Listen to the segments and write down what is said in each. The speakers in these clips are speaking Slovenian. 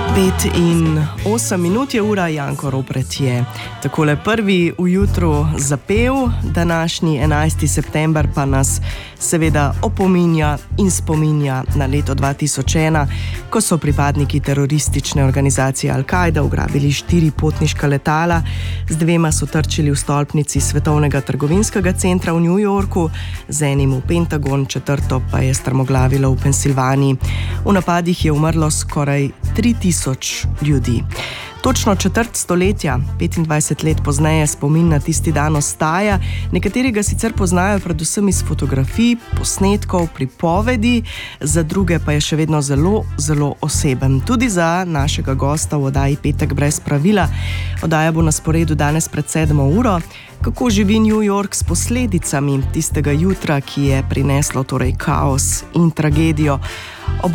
5:08 je ura, Janko Ropret je takole prvi ujutru zapel. Današnji 11. september pa nas seveda opominja in spominja na leto 2001, ko so pripadniki teroristične organizacije Al-Kaida ugrabili 4 potniška letala, z 2 so trčili v stolpnici Svetovnega trgovinskega centra v New Yorku, z enim v Pentagon, 4. pa je strmoglavilo v Pensilvaniji. V napadih je umrlo skoraj 3000 ljudi. Točno četrt stoletja, 25 let pozneje, spomin na tisti dan ostaja. Nekateri ga sicer poznajo predvsem iz fotografij, posnetkov, pripovedi, za druge pa je še vedno zelo, zelo oseben. Tudi za našega gosta v oddaji Petek brez pravila. Oddaja bo na sporedu danes pred 7. uro. Kako živi New York s posledicami tistega jutra, ki je prineslo torej kaos in tragedijo. Ob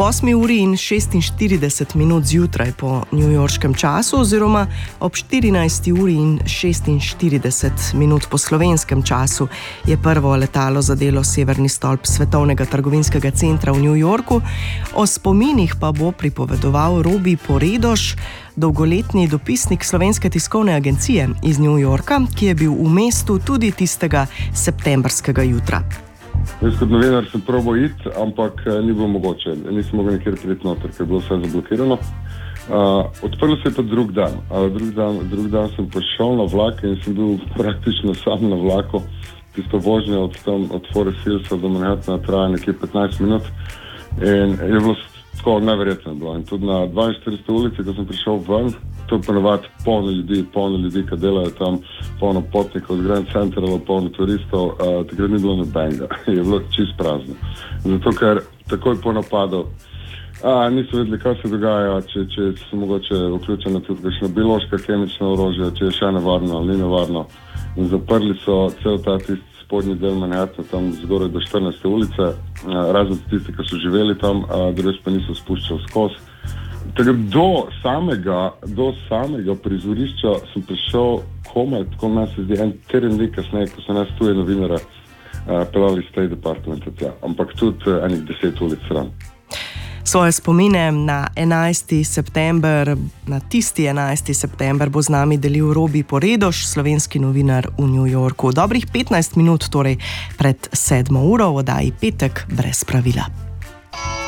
8:46 zjutraj po newyorškem času oziroma ob 14:46 po slovenskem času je prvo letalo zadelo severni stolp Svetovnega trgovinskega centra v New Yorku. O spominih pa bo pripovedoval Robi Poredoš, dolgoletni dopisnik Slovenske tiskovne agencije iz New Yorka, ki je bil v mestu tudi tistega septembrskega jutra. Jaz kot novinar sem probal iti, ampak ni bilo mogoče. Nisem mogel nikjer priti noter, ker je bilo vse zablokirano. Odprlo se je pa drug dan. Drug dan sem prišel na vlak in sem bil praktično sam na vlaku. Tisto vožnje od Forest Hillsa do Manhattana traja nekje 15 minut. In je bilo tako neverjetno bilo. In tudi na 42. ulici, ko sem prišel ven, to je ponovadi polno ljudi, ki delajo tam, polno potnikov, Grand Central, polno turistov, takrat ni bilo nobenega, je bilo čisto prazno. Zato, ker takoj po napadu niso vedeli, kaj se dogaja, če so mogoče vključene tudi kakšna biološka, kemična orožja, če je še nevarno ali ni nevarno. In zaprli so cel ta tisti spodnji del Manhattana, tam zgoraj do 14. ulice, razen tisti, ki so živeli tam, drugi pa niso spuščali skozi. Tako do samega prizorišča sem prišel komaj, tako nas se zdi, en teden dni kasneje, ko so nas tuje novinare pelali iz State Departmenta tja, ampak tudi enih 10 ulic stran. Svoje spomine na 11. september, na tisti 11. september bo z nami delil Robi Poredoš, slovenski novinar v New Yorku. Dobrih 15 minut torej pred 7. uro v oddaji Petek brez pravila.